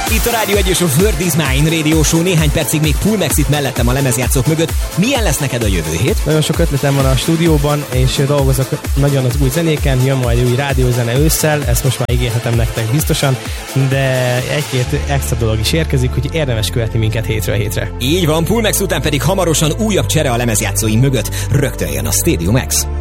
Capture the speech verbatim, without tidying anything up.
Itt a Rádió egy és a World is Mine Radio Show, néhány percig még Pulmex itt mellettem a lemezjátszók mögött. Milyen lesz neked a jövő hét? Nagyon sok ötletem van a stúdióban, és dolgozok nagyon az új zenéken, jön majd új rádiózene ősszel, ezt most már ígérhetem nektek biztosan, de egy-két extra dolog is érkezik, úgyhogy érdemes követni minket hétről hétre. Így van, Pulmex után pedig hamarosan újabb csere a lemezjátszóim mögött. Rögtön jön a Stadium X.